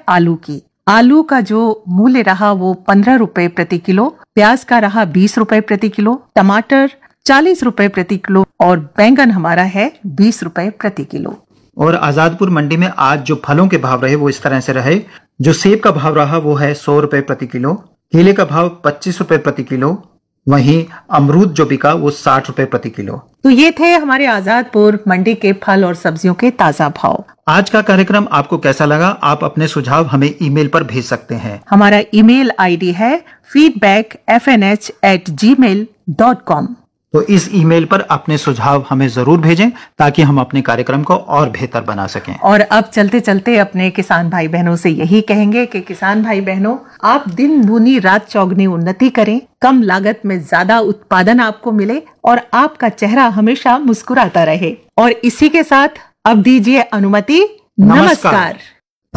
आलू की। आलू का जो मूल्य रहा वो 15 रुपए प्रति किलो, प्याज का रहा 20 रुपए प्रति किलो, टमाटर 40 रुपए प्रति किलो और बैंगन हमारा है 20 रुपए प्रति किलो। और आजादपुर मंडी में आज जो फलों के भाव रहे वो इस तरह से रहे। जो सेब का भाव रहा वो है 100 रुपए प्रति किलो, केले का भाव 25 रुपए प्रति किलो, वहीं अमरूद जो बिका वो 60 रुपए प्रति किलो। तो ये थे हमारे आजादपुर मंडी के फल और सब्जियों के ताजा भाव। आज का कार्यक्रम आपको कैसा लगा? आप अपने सुझाव हमें ईमेल पर भेज सकते हैं। हमारा ईमेल आईडी है feedback@fnh@gmail.com। तो इस ईमेल पर अपने सुझाव हमें जरूर भेजें ताकि हम अपने कार्यक्रम को और बेहतर बना सकें। और अब चलते चलते अपने किसान भाई बहनों से यही कहेंगे कि किसान भाई बहनों, आप दिन दूनी रात चौगनी उन्नति करें, कम लागत में ज्यादा उत्पादन आपको मिले और आपका चेहरा हमेशा मुस्कुराता रहे। और इसी के साथ अब दीजिए अनुमति। नमस्कार।